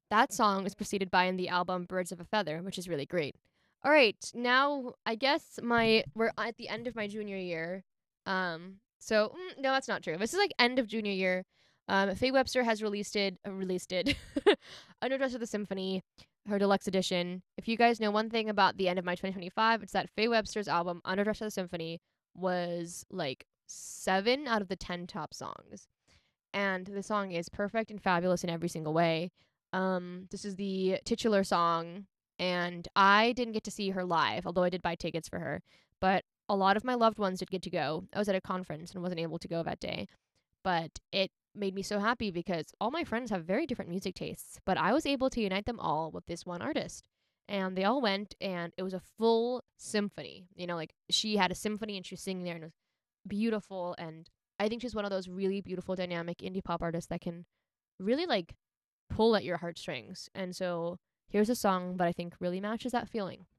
That song is preceded by in the album Birds of a Feather, which is really great. All right, now I guess we're at the end of my junior year. No, that's not true. This is like end of junior year. Faye Webster has released it, Under Dress of the Symphony, her deluxe edition. If you guys know one thing about the end of my 2025, it's that Faye Webster's album Under Dress of the Symphony was like 7 out of the 10 top songs, and the song is perfect and fabulous in every single way. This is the titular song, and I didn't get to see her live, although I did buy tickets for her. But a lot of my loved ones did get to go. I was at a conference and wasn't able to go that day, but it made me so happy because all my friends have very different music tastes, but I was able to unite them all with this one artist. And they all went, and it was a full symphony. Like she had a symphony and she was singing there, and it was beautiful. And I think she's one of those really beautiful, dynamic indie pop artists that can really like pull at your heartstrings. And so here's a song that I think really matches that feeling.